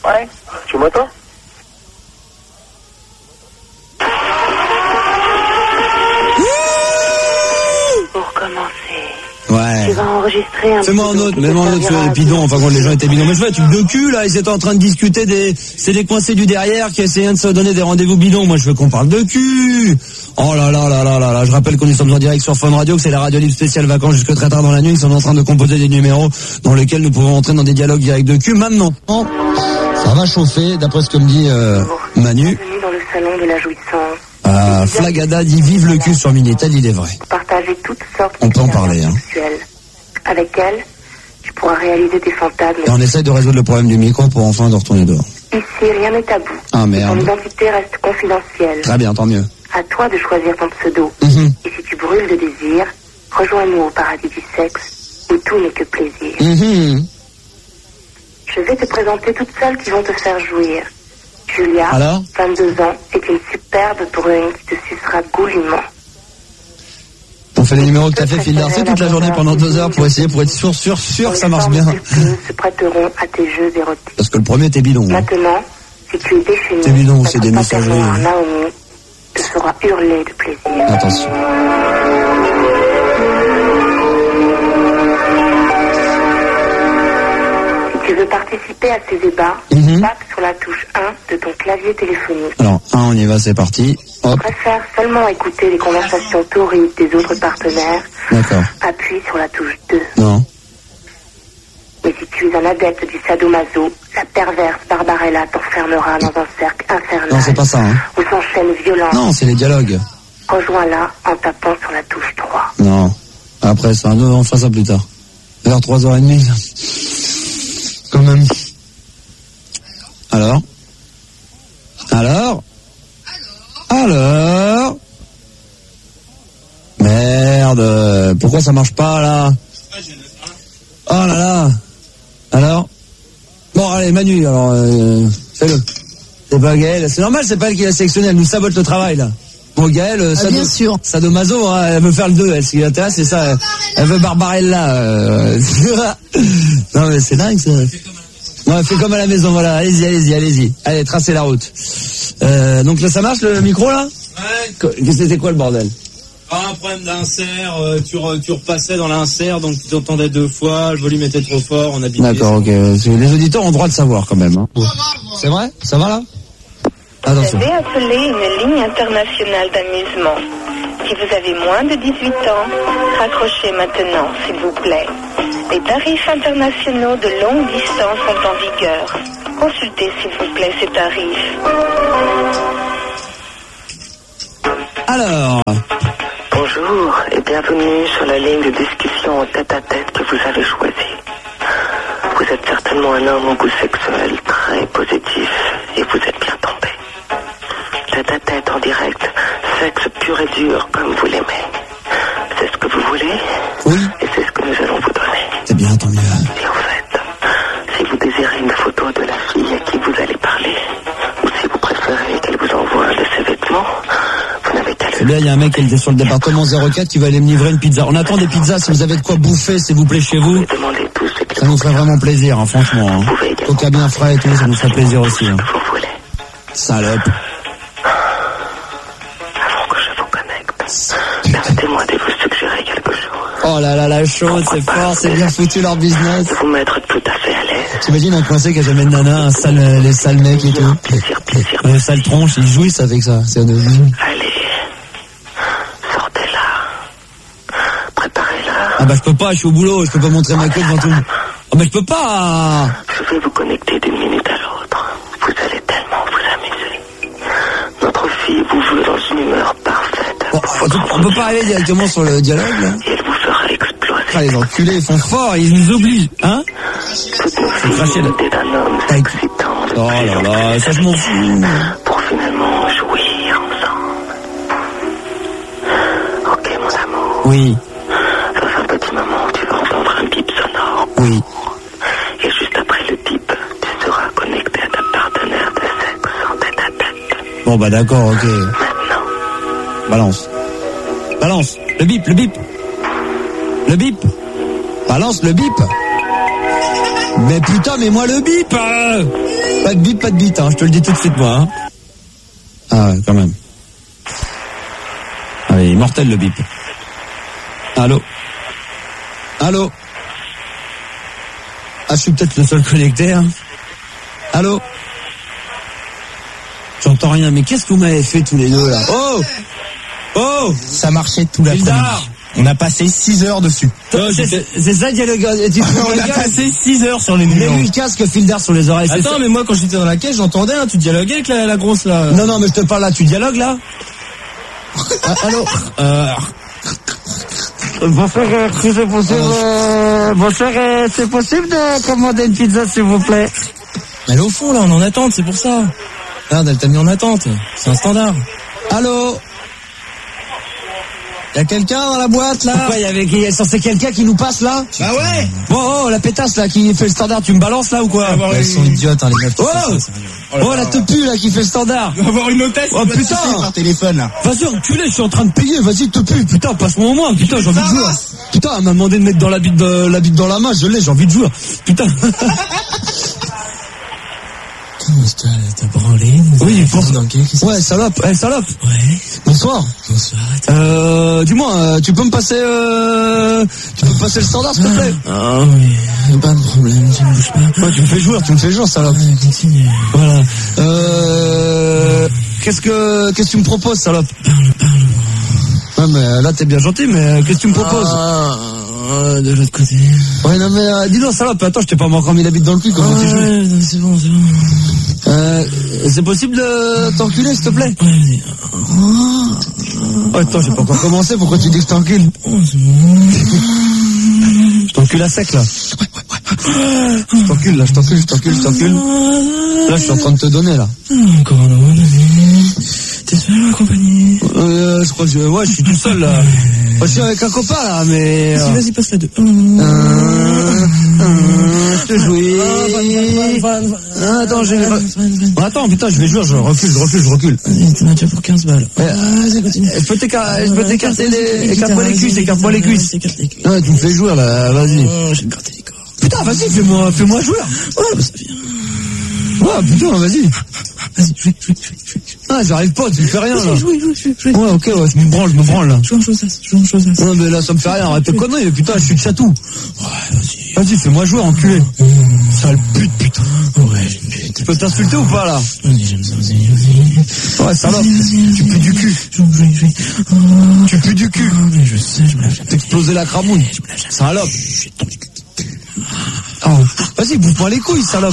Ouais. Tu m'entends? Pour commencer. Ouais. Tu vas enregistrer un Fais-moi un autre, mets-moi un autre sur les bidons, enfin quand les gens étaient bidons. Mais je fais un truc de cul là, ils étaient en train de discuter c'est les coincés du derrière qui essayaient de se donner des rendez-vous bidons. Moi je veux qu'on parle de cul. Oh là là là là là là, je rappelle qu'on est en direct sur Fun Radio, que c'est la radio libre spéciale vacances jusque très tard dans la nuit, ils sont en train de composer des numéros dans lesquels nous pouvons entrer dans des dialogues directs de cul. Maintenant, ça va chauffer, d'après ce que me dit Manu. Bienvenue dans le salon de la jouissance. Flagada dit vive le cul sur Minitel, il est vrai. Partager toutes sortes on peut en parler, hein. Sexuelles. Avec elle, tu pourras réaliser tes fantasmes. Et on essaye de résoudre le problème du micro pour enfin de retourner dehors. Ici, rien n'est tabou. Ah merde. Ton identité reste confidentielle. Très bien, tant mieux. À toi de choisir ton pseudo. Et si tu brûles de désir, rejoins-nous au paradis du sexe, où tout n'est que plaisir. Je vais te présenter toutes celles qui vont te faire jouir. Julia, alors 22 ans, est une superbe brune qui te sucera goulûment. On fait les numéros que t'as fait fil d'Arcé toute la journée pendant 2 heures pour essayer, pour être sûr que ça marche bien. Se prêteront à tes jeux érotiques. Parce que le premier t'es bidon. Maintenant, si tu es déchaîné, t'es bidon, c'est des messageries. Naomi te fera hurler de plaisir. Attention. Si tu veux participer à ces débats, tape sur la touche 1 de ton clavier téléphonique. Alors, 1, on y va, c'est parti. Hop. Tu préfères seulement écouter les conversations torrides des autres partenaires. D'accord. Appuie sur la touche 2. Non. Mais si tu es un adepte du sadomaso, la perverse Barbarella t'enfermera dans un cercle infernal. Non, c'est pas ça, hein. Où s'enchaînent violences. Non, c'est les dialogues. Rejoins-la en tapant sur la touche 3. Non. Après ça, on fera ça plus tard. Vers 3h30, là. Quand même. Alors Merde, pourquoi ça marche pas, là? Oh là là. Alors? Bon, allez, Manu, alors, fais-le. C'est pas Gaël, c'est normal, c'est pas elle qui l'a sélectionné, elle nous sabote le travail, là. Bon, Gaël, bien sûr. sadomaso, hein, elle veut faire le 2, elle, ce qui l'intéresse, c'est ça, elle veut Barbarella, Non, mais c'est dingue, ça. Ouais, fais comme à la maison, voilà, allez-y. Allez, tracez la route. Donc là, ça marche, le micro, là? Ouais. C'était quoi, le bordel? Un problème d'insert, tu repassais dans l'insert, donc tu t'entendais 2 fois, le volume était trop fort, on a habitué. D'accord, ok. Les auditeurs ont le droit de savoir, quand même, hein. C'est vrai? Ça va, là? Attention. Vous avez appelé une ligne internationale d'amusement. Si vous avez moins de 18 ans, raccrochez maintenant, s'il vous plaît. Les tarifs internationaux de longue distance sont en vigueur. Consultez, s'il vous plaît, ces tarifs. Alors. Bonjour et bienvenue sur la ligne de discussion en tête-à-tête que vous avez choisie. Vous êtes certainement un homme au goût sexuel très positif et vous êtes bien tombé. Tête-à-tête en direct, sexe pur et dur comme vous l'aimez. C'est ce que vous voulez? Oui. Et c'est ce que nous allons vous donner. C'est bien, tant mieux. Et en fait, si vous désirez une photo de la fille à qui vous allez parler, ou si vous préférez qu'elle vous envoie de ses vêtements, vous n'avez qu'à le... C'est bien, il y a un mec qui était sur le département 04 qui va aller me livrer une pizza. On attend des pizzas, si vous avez de quoi bouffer, s'il vous plaît, chez vous. Ça nous ferait vraiment plaisir, hein, franchement. Hein. Coca bien frais et tout, ça nous ferait plaisir aussi. Hein. Salope. Avant que je vous connecte, permettez-moi de vous suggérer quelque chose. Oh là là, la chaude, c'est fort, c'est bien foutu leur business. Vous mettre tout à fait à l'aise. T'imagines un coincé qui a jamais de nana, les sales mecs et tout. Les sales tronches, ils jouissent avec ça. C'est Allez, sortez-la. Préparez-la. Ah bah je peux pas, je suis au boulot, je peux pas montrer ma queue devant tout le monde. Oh bah je peux pas. Je vais vous connecter d'une minute à l'autre. Vous allez tellement vous amuser. Notre fille vous veut dans une humeur parfaite. Bon, on peut pas aller directement sur le dialogue, là? Et elle vous fera exploser. Ah, les enculés, ils font fort, ils nous obligent, hein? C'est craché là. Oh là là, ça je m'en fous. Pour finalement jouir ensemble. Ok, mon amour. Oui. Dans un petit moment, tu vas entendre un bip sonore. Oui. Et juste après le bip, tu seras connecté à ta partenaire de sexe en tête-à-tête. Bon bah d'accord, ok. Maintenant. Balance. Le bip. Balance le bip. Mais putain, mets-moi le bip. Pas de bip, hein, je te le dis tout de suite, moi. Hein. Ah ouais, quand même. Allez, mortel le bip. Allô? Allô? Ah, je suis peut-être le seul connecté, hein. Allô? J'entends rien, mais qu'est-ce que vous m'avez fait tous les deux, là? Oh! Oh! Ça marchait tout l'après-midi. On a passé 6 heures dessus. C'est ça, dialogue. On a passé 6 heures sur les numéros. Mets-lui le casque, fil d'art sur les oreilles. Attends, mais moi, quand j'étais dans la caisse, j'entendais, hein, tu dialoguais avec la grosse, là. Non, mais je te parle là, tu dialogues, là? Allô? Bonsoir, c'est possible, c'est possible de commander une pizza, s'il vous plaît? Elle est au fond, là, on est en attente, c'est pour ça. Regarde, elle t'a mis en attente. C'est un standard. Allô? Y'a quelqu'un dans la boîte, là? Pourquoi il y a censé quelqu'un qui nous passe, là? Bah ouais! Oh, la pétasse, là, qui fait le standard, tu me balances, là, ou quoi? Elles sont idiotes, hein, les meufs. Oh, la tepu, là, qui fait le standard. On va avoir une hôtesse. Oh, putain! Par téléphone, là. Vas-y, enculé, je suis en train de payer, vas-y, tepu, putain, passe-moi au moins, putain, j'ai envie de jouer. Putain, elle m'a demandé de mettre dans la bite dans la main, je l'ai, j'ai envie de jouer. Putain. T'as branlé? Oui, Ouais, salope, salope. Ouais. Bonsoir. Bonsoir. Dis-moi, tu peux me passer le standard, s'il te plaît? Ah oui, pas de problème, tu ne bouges pas. Ouais, tu me fais jouer, salope. Ouais, continue. Voilà. Qu'est-ce que tu me proposes, salope? Parle. Ouais, mais là, t'es bien gentil, mais qu'est-ce que tu me proposes? De l'autre côté. Ouais, non, mais dis donc, salope, attends, je t'ai pas encore mis la bite dans le cul, comment tu joues? Ouais, c'est bon. C'est possible de t'enculer, s'il te plaît? Ouais, vas-y. Oh, attends, j'ai pas encore commencé, pourquoi tu dis que je t'encule? Oh, c'est bon. Je t'encule à sec, là. Je t'encule. Là, je suis en train de te donner, là. Encore un autre, vas-y. T'es seul en compagnie? Je crois que je suis tout seul, là. Je suis avec un copain, là, mais... Vas-y, passe la 2. Je jouis. Attends, putain, je vais jouer, je recule. Vas-y, t'en as déjà pour 15 balles. Vas-y, continue. Je peux t'écarter écarte-moi les cuisses. Ouais, tu me fais jouer, là, vas-y. Je vais me gratter les corps. Putain, vas-y, fais-moi jouer. Ouais, bah ça vient. Ouais, putain, vas-y. Vas-y, joue. Ah, j'arrive pas, tu me fais rien, là. Joue. Ouais, ok, ouais, je me branle, là. Joue en chose. Non, mais là, ça me fait rien, arrête tes conneries, putain, je suis de chatou. Ouais, Vas-y, fais-moi jouer, enculé. Sale pute, putain. Ouais, j'ai une pute. Tu peux t'insulter ou pas, là? Vas-y, j'aime ça, vas-y. Ouais, salope. Tu pues du cul. Joue. Tu pues du cul. Mais je sais, je me lâche jamais. T'explosais la cramoune. Salope. Oh, vas-y, bouffe-moi les couilles, salope.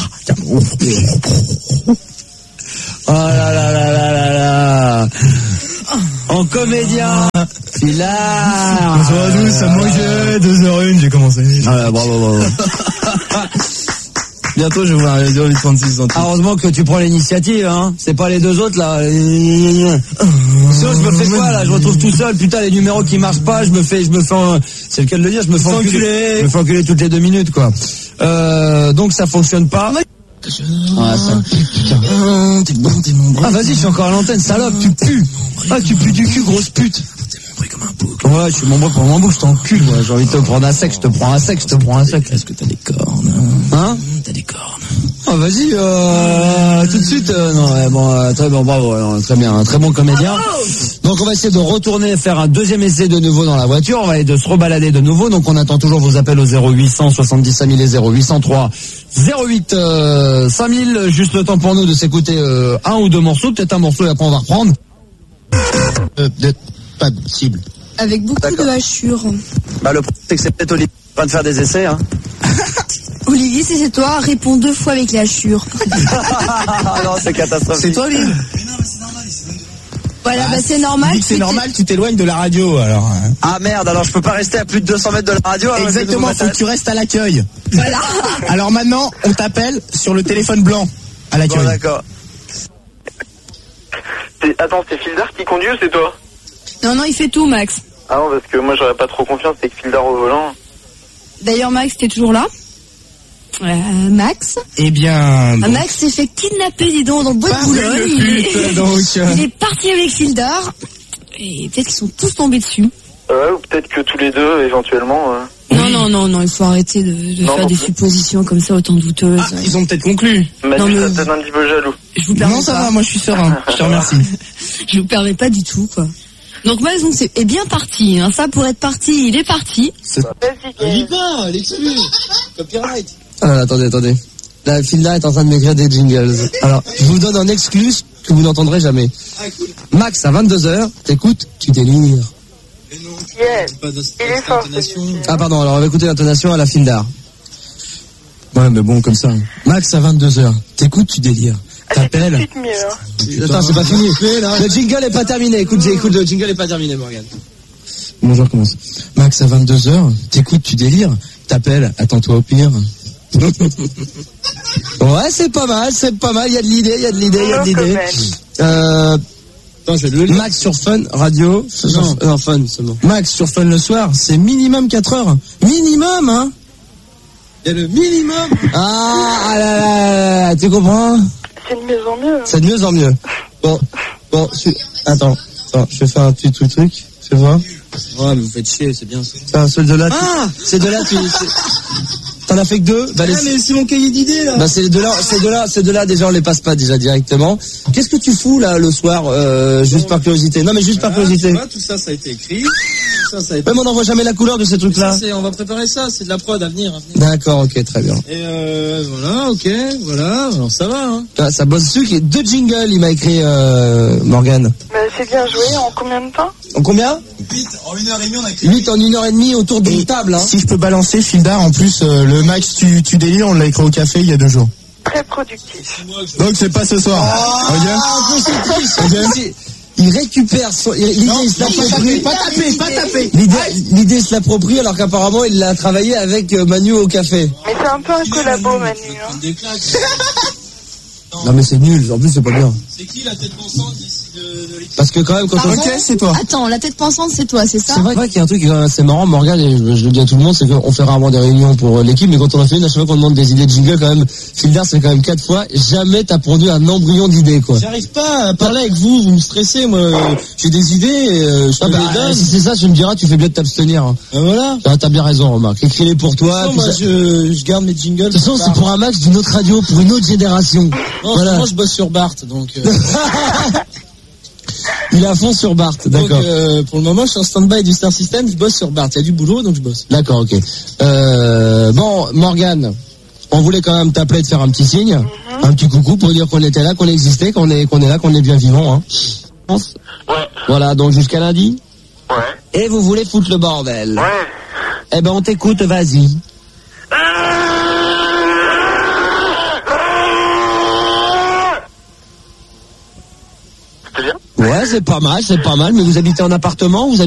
Oh là. En comédien. Filard. Bonsoir à tous, à moi j'ai 2h01, j'ai commencé. Ah, bravo. Bientôt je vais voir les 0,36 centimes. Heureusement que tu prends l'initiative, hein. C'est pas les deux autres, là. Sinon, je me fais quoi, là? Je me retrouve tout seul, putain, les numéros qui marchent pas, c'est lequel de le dire, je me fais enculer. Je me fais enculer toutes les 2 minutes, quoi. Donc ça fonctionne pas. Ah, ça pue, putain. T'es mon bras. Ah, vas-y, je suis encore à l'antenne, salope, tu pues. Ah, tu pues du cul, grosse pute. T'es mon bras comme un bouc. Ouais, je suis mon bras pour mon bouc, je t'encule, ouais. J'ai envie de te prendre un sec, je te prends un sec. Est-ce que t'as des cornes? Hein? T'as des cornes. Ah, vas-y, tout de suite, non, ouais, bon, très bon, bravo, ouais, très bien, un très bon comédien. Donc on va essayer de retourner faire un deuxième essai de nouveau dans la voiture, on va essayer de se rebalader de nouveau, donc on attend toujours vos appels au 0800 70 5000 et 0803 08 5000, juste le temps pour nous de s'écouter un ou deux morceaux, peut-être un morceau et après on va reprendre. Pas de cible. Avec beaucoup de hachures. Bah le problème c'est que c'est peut-être Olivier en train de faire des essais, hein. Olivier, c'est toi, réponds 2 fois avec les hachures. Non, c'est catastrophique. C'est toi, Olivier? Voilà, bah c'est normal. Tu dis que c'est normal, tu t'éloignes de la radio, alors. Ah merde, alors je peux pas rester à plus de 200 mètres de la radio. Exactement, faut que tu restes à l'accueil. Voilà. Alors maintenant, on t'appelle sur le téléphone blanc à l'accueil. Bon, d'accord. Attends, c'est Fildar qui conduit ou c'est toi? Non, il fait tout, Max. Ah non, parce que moi j'aurais pas trop confiance avec Fildar au volant. D'ailleurs, Max, t'es toujours là? Max? Eh bien... donc, Max s'est fait kidnapper, dis donc, dans le bois de Boulogne. donc, Il est parti avec Fildar. Et peut-être qu'ils sont tous tombés dessus. Ouais, ou peut-être que tous les deux, éventuellement. Non, Non, il faut arrêter de Non, faire non des plus. suppositions comme ça autant douteuses. Ah, ils ont peut-être conclu. Manu, Non, mais- ça te donne un petit peu jaloux. Je vous permets Non, ça pas. va, moi je suis serein. Je te remercie. Je vous permets pas du tout, quoi. Donc Max donc, est bien parti. Hein. Ça, pour être parti, il est parti. Vas-y, Gaël. pas, l'exclu. Copyright. Ah, attendez. La Fildar est en train de m'écrire des jingles. Alors, je vous donne un exclus que vous n'entendrez jamais. Ah, cool. Max, à 22h, t'écoutes, tu délires. Mais non, Yes. pas de Il est fort, intonation. celui-ci. Ah pardon, alors on va écouter l'intonation à la Fildar. Ouais, mais bon, comme ça. Max, à 22h, t'écoutes, tu délires. Ah, c'est tout de T'appelles. suite mieux, hein. Attends, c'est pas fini. Le jingle est pas terminé. Écoute, le jingle est pas terminé, Morgane. Bonjour, je recommence. Max, à 22h, t'écoutes, tu délires. T'appelles, attends-toi au pire. Ouais, c'est pas mal. Il y a de l'idée. Attends, je vais le lire. Max sur Fun Radio. Non, Fun seulement. Max sur Fun le soir, c'est minimum 4 heures. Minimum, hein. Il y a le minimum. Ah là, tu comprends? C'est de mieux en mieux. C'est de mieux en mieux. Bon, attends, je vais faire un petit truc. Fais voir. Ouais, mais vous faites chier, c'est bien ça. Enfin, ceux de là. Ah, C'est de là, t'en as fait que 2? Bah, mais c'est mon cahier d'idées, là. bah, ces deux là, déjà, on les passe pas déjà directement. Qu'est-ce que tu fous, là, le soir, juste par curiosité? Non, mais juste par curiosité. Tu vois, tout ça a été écrit. Tout ça a été... Même on n'en voit jamais la couleur de ces trucs-là. Ça, on va préparer ça, c'est de la prod à venir. D'accord, ok, très bien. Et voilà, ok, voilà, alors ça va, hein. Ah, ça bosse dessus, qui est 2 jingles, il m'a écrit, Morgane. Bah, c'est bien joué. En combien de temps? En combien? 8 en 1h30, on a écrit. 8 en 1h30 autour d'une table, hein. Si je peux balancer, Fildar, en plus, le Max tu délires, on l'a écrit au café il y a 2 jours. Très productif. Donc c'est pas ce soir. Ok. Il récupère son... L'idée, il se l'approprie. Pas taper. L'idée, il se l'approprie, alors qu'apparemment, il l'a travaillé avec Manu au café. Mais c'est un peu un collabo, Manu. Hein. Des claques. Non, mais c'est nul. En plus, c'est pas bien. C'est qui la tête pensante d'ici de l'équipe? Parce que quand même, quand on... Ok, c'est toi. Attends, la tête pensante, c'est toi, c'est ça? C'est vrai qu'il y a un truc qui est quand même assez marrant, Morgane, et je le dis à tout le monde, c'est qu'on fait rarement des réunions pour l'équipe, mais quand on a fait une, à chaque fois qu'on demande des idées de jingle, quand même, Fildar, c'est quand même 4 fois, jamais t'as produit un embryon d'idée, quoi. J'arrive pas à parler avec vous, vous me stressez, moi, j'ai des idées, je te les donne. Si c'est ça, tu me diras, tu fais bien de t'abstenir. Hein. Voilà. Ah, t'as bien raison, remarque. Écris-les pour toi. Non, puis moi, ça- je garde mes jingles. De toute façon, c'est pour un Max d'une autre radio, pour une autre génération. Non, Voilà. moi, je bosse sur Bart, donc... Il est à fond sur Bart, d'accord. Donc, pour le moment, je suis en stand-by du Star System, je bosse sur Bart. Il y a du boulot, donc je bosse. D'accord, ok. Bon, Morgane, on voulait quand même t'appeler, te faire un petit signe, un petit coucou pour dire qu'on était là, qu'on existait, qu'on est là, qu'on est bien vivant. Hein. Ouais. Voilà, donc jusqu'à lundi. Ouais. Et vous voulez foutre le bordel. Ouais. Eh ben, on t'écoute, vas-y. C'était bien? Ouais, c'est pas mal, mais vous habitez en appartement, vous